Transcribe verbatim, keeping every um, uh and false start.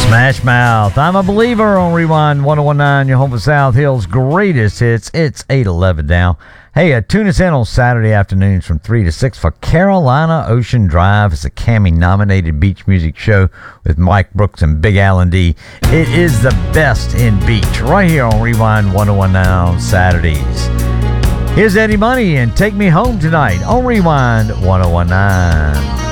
Smash Mouth, I'm a Believer on Rewind ten nineteen, your home for South Hill's greatest hits. It's eight eleven now. Hey, uh, tune us in on Saturday afternoons from three to six for Carolina Ocean Drive. It's a Cammy-nominated beach music show with Mike Brooks and Big Alan D. It is the best in beach, right here on Rewind ten nineteen on Saturdays. Here's Eddie Money and Take Me Home Tonight on Rewind ten nineteen.